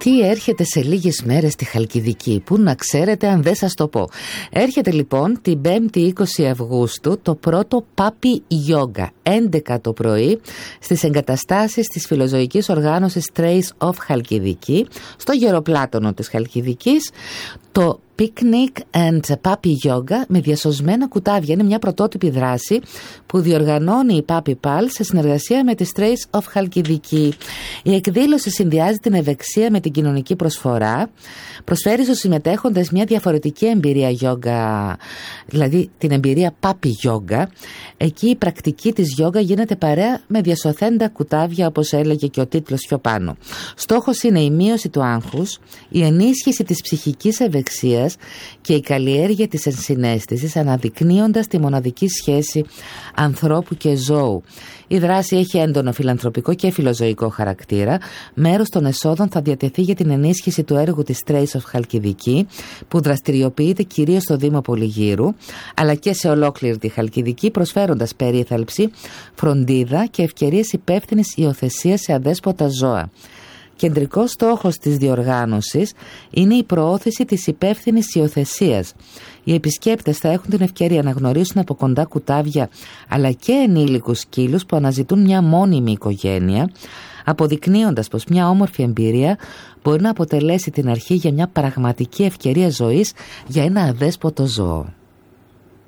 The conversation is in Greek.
Τι έρχεται σε λίγες μέρες στη Χαλκιδική, που να ξέρετε αν δεν σας το πω. Έρχεται λοιπόν την 5η 20 Αυγούστου το πρώτο Puppy Yoga, 11 το πρωί, στις εγκαταστάσεις της φιλοζωικής οργάνωσης Trace of Χαλκιδική, στο Γεροπλάτωνο της Χαλκιδικής. Το Picnic and Puppy Yoga με διασωσμένα κουτάβια είναι μια πρωτότυπη δράση που διοργανώνει η Puppy Pal σε συνεργασία με τη Trace of Χαλκιδική. Η εκδήλωση συνδυάζει την ευεξία με την κοινωνική προσφορά, προσφέρει στους συμμετέχοντες μια διαφορετική εμπειρία yoga, δηλαδή την εμπειρία Puppy Yoga. Εκεί η πρακτική της yoga γίνεται παρέα με διασωθέντα κουτάβια, όπως έλεγε και ο τίτλος πιο πάνω. Στόχος είναι η μείωση του άγχους, η ενίσχυση της ψυχικής ευεξίας και η καλλιέργεια της ενσυναίσθησης, αναδεικνύοντας τη μοναδική σχέση ανθρώπου και ζώου. Η δράση έχει έντονο φιλανθρωπικό και φιλοζωικό χαρακτήρα. Μέρος των εσόδων θα διατεθεί για την ενίσχυση του έργου της Trace of Χαλκιδική, που δραστηριοποιείται κυρίως στο Δήμο Πολυγύρου, αλλά και σε ολόκληρη τη Χαλκιδική, προσφέροντας περίθαλψη, φροντίδα και ευκαιρίες υπεύθυνης υιοθεσίας σε αδέσποτα ζώα. Κεντρικός στόχος της διοργάνωσης είναι η προώθηση της υπεύθυνης υιοθεσίας. Οι επισκέπτες θα έχουν την ευκαιρία να γνωρίσουν από κοντά κουτάβια αλλά και ενήλικους σκύλους που αναζητούν μια μόνιμη οικογένεια, αποδεικνύοντας πως μια όμορφη εμπειρία μπορεί να αποτελέσει την αρχή για μια πραγματική ευκαιρία ζωής για ένα αδέσποτο ζώο.